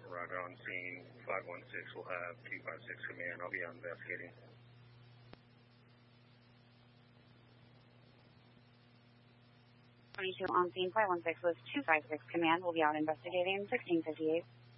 Roger, on scene 516 will have 256 command. I'll be out investigating. 22 on scene 516 with 256 command. We'll be out investigating 1658.